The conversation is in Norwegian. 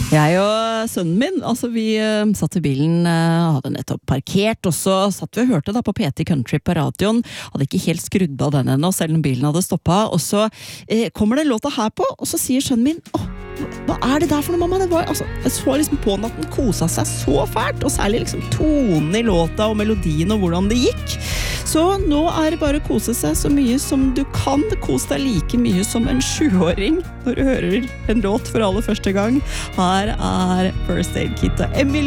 Jeg og sønnen min, altså vi satt i bilen, hadde nettopp parkert, og så satt vi og hørte da på PT Country på radioen, hadde ikke helt skrudd av den ennå, selv om bilen hadde stoppet, og så kommer det låta her på, og så sier sønnen min, hva det der for noe, mamma? Det var, altså, jeg så liksom på den at den koset seg så fælt, og særlig liksom tonen i låta og melodien og hvordan det gikk. Så nå det bare å kose seg så mye som du kan. Kose deg like mye som en 7-åring når du hører en låt for aller første gang. Her First Aid Kit og Emilie